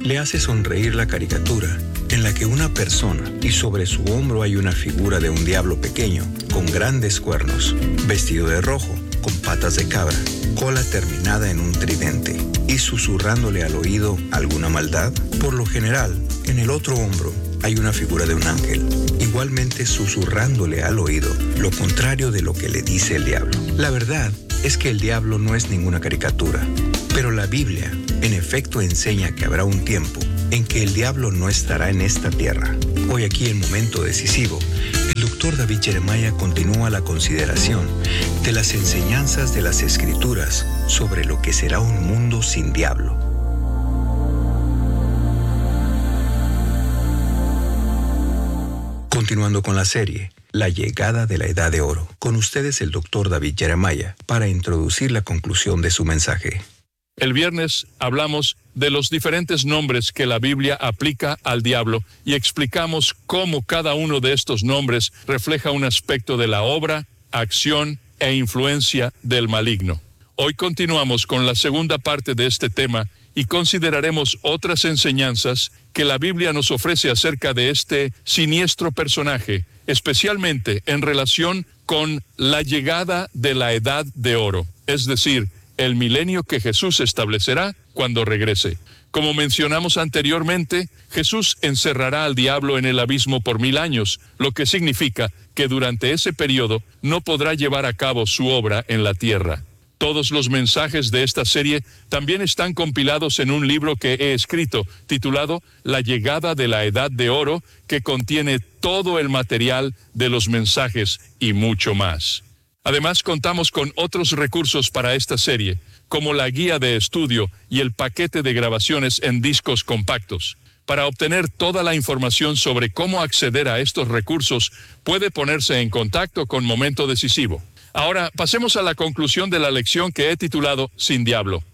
Le hace sonreír la caricatura en la que una persona y sobre su hombro hay una figura de un diablo pequeño con grandes cuernos, vestido de rojo, con patas de cabra, cola terminada en un tridente y susurrándole al oído alguna maldad. Por lo general, en el otro hombro hay una figura de un ángel, igualmente susurrándole al oído lo contrario de lo que le dice el diablo. La verdad es que el diablo no es ninguna caricatura, pero la Biblia, en efecto, enseña que habrá un tiempo en que el diablo no estará en esta tierra. Hoy aquí, en Momento Decisivo, el Dr. David Jeremiah continúa la consideración de las enseñanzas de las Escrituras sobre lo que será un mundo sin diablo. Continuando con la serie, La llegada de la Edad de Oro. Con ustedes el Dr. David Jeremiah para introducir la conclusión de su mensaje. El viernes hablamos de los diferentes nombres que la Biblia aplica al diablo y explicamos cómo cada uno de estos nombres refleja un aspecto de la obra, acción e influencia del maligno. Hoy continuamos con la segunda parte de este tema y consideraremos otras enseñanzas que la Biblia nos ofrece acerca de este siniestro personaje, especialmente en relación con la llegada de la Edad de Oro, es decir, el milenio que Jesús establecerá cuando regrese. Como mencionamos anteriormente, Jesús encerrará al diablo en el abismo por 1000 años, lo que significa que durante ese periodo no podrá llevar a cabo su obra en la tierra. Todos los mensajes de esta serie también están compilados en un libro que he escrito, titulado La llegada de la Edad de Oro, que contiene todo el material de los mensajes y mucho más. Además, contamos con otros recursos para esta serie, como la guía de estudio y el paquete de grabaciones en discos compactos. Para obtener toda la información sobre cómo acceder a estos recursos, puede ponerse en contacto con Momento Decisivo. Ahora, pasemos a la conclusión de la lección que he titulado Sin Diablo.